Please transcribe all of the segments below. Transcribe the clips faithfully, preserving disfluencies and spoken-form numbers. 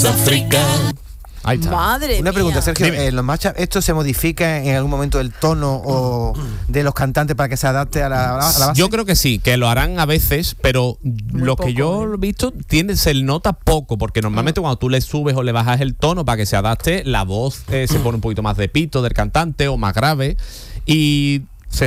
África. Ahí está. Madre Una pregunta, mía. Sergio, Dime. ¿en los matchups esto se modifica en algún momento el tono o de los cantantes para que se adapte a la, a la base? Yo creo que sí, que lo harán a veces, pero lo poco, que yo ¿eh? he visto tiene, se nota poco, porque normalmente cuando tú le subes o le bajas el tono para que se adapte, la voz eh, se pone un poquito más de pito del cantante o más grave. Y se,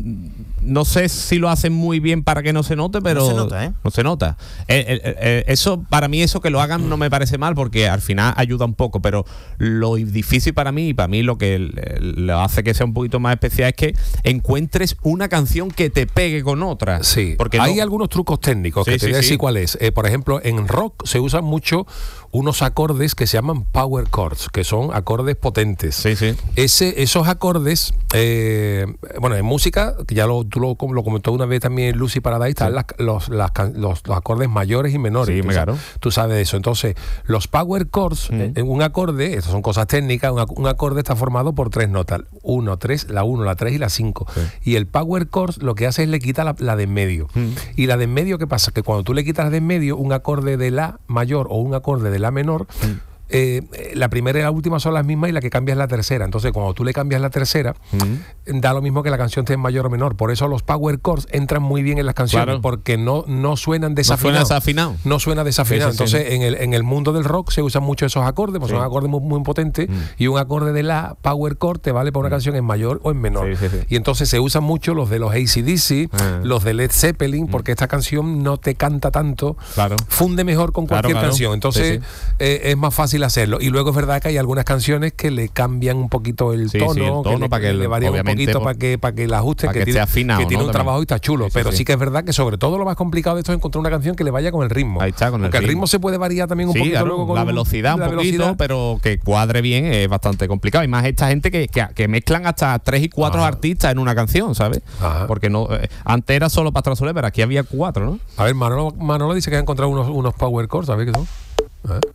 no sé si lo hacen muy bien para que no se note, pero No se nota, ¿eh? no se nota. Eh, eh, eh, eso, para mí, eso que lo hagan no me parece mal, porque al final ayuda un poco, pero lo difícil para mí, y para mí lo que lo hace que sea un poquito más especial, es que encuentres una canción que te pegue con otra. Sí, porque hay no, algunos trucos técnicos Sí, que te sí, voy a decir sí. cuál es. Eh, por ejemplo, en rock se usan mucho unos acordes que se llaman power chords, que son acordes potentes. Sí, sí. Ese, esos acordes, eh, bueno, en música, que ya lo, tú lo, lo comentó una vez también Lucy Paradise, están las- los, las can- los, los acordes mayores y menores. Sí, tú, me sa- claro. tú sabes de eso. Entonces, los power chords, Mm. eh, en un acorde, estas son cosas técnicas, un, ac- un acorde está formado por tres notas, uno, tres, la uno, la tres y la cinco. Sí. Y el power chord lo que hace es le quita la, la de en medio. Mm. Y la de en medio, ¿qué pasa? Que cuando tú le quitas la de en medio, un acorde de la mayor o un acorde de la menor, eh, la primera y la última son las mismas y la que cambia es la tercera. Entonces, cuando tú le cambias la tercera, da lo mismo que la canción esté en mayor o menor. Por eso los power chords entran muy bien en las canciones, Claro. porque no, no suenan no suena desafinados. desafinado. No suena desafinado. Sí, sí, sí. Entonces, En, el, en el mundo del rock se usan mucho esos acordes, pues Sí. son acordes muy, muy potentes, y un acorde de la power chord te vale para una canción en mayor o en menor. Sí, sí, sí. Y entonces se usan mucho los de los A C D C, Ah. los de Led Zeppelin, porque esta canción no te canta tanto, Claro. funde mejor con Claro, cualquier claro. canción. Entonces Sí, eh, es más fácil hacerlo. Y luego es verdad que hay algunas canciones que le cambian un poquito el Sí, tono, sí, el tono que le, para que le le- varían un obviamente, poquito por- para que, para que la ajuste, para que, que tiene, esté afinado, que tiene ¿no? un También. trabajo y está chulo. Sí, sí, pero sí, sí. que es verdad que sobre todo lo más complicado de esto es encontrar una canción que le vaya con el ritmo. Ahí está, con el Porque el ritmo. ritmo se puede variar también un Sí, poquito claro, luego con la velocidad un la poquito, velocidad. pero que cuadre bien es bastante complicado. Y más esta gente que, que, que mezclan hasta tres y cuatro Ajá. artistas en una canción, ¿sabes? Ajá. Porque no eh, antes era solo Pastora Soler, pero aquí había cuatro, ¿no? A ver, Manolo, Manolo dice que ha encontrado unos, unos power chords, a ver qué son. A ver.